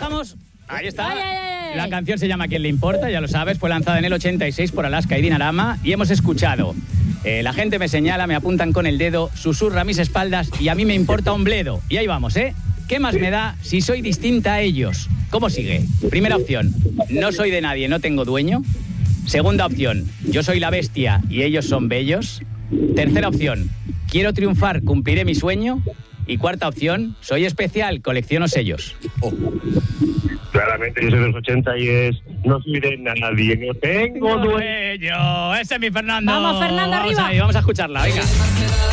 vamos. Ahí está. Ay, ay, ay. La canción se llama ¿Quién le importa? Ya lo sabes, fue lanzada en el 86 por Alaska y Dinarama y hemos escuchado. La gente me señala, me apuntan con el dedo, susurra a mis espaldas y a mí me importa un bledo. Y ahí vamos, ¿eh? ¿Qué más me da si soy distinta a ellos? ¿Cómo sigue? Primera opción, no soy de nadie, no tengo dueño. Segunda opción, yo soy la bestia y ellos son bellos. Tercera opción, quiero triunfar, cumpliré mi sueño. Y cuarta opción, soy especial, colecciono sellos. Claramente yo soy de los 80 y es no soy de nadie, no tengo dueño. Ese es mi Fernando. Vamos, Fernando, arriba. Vamos a escucharla, venga.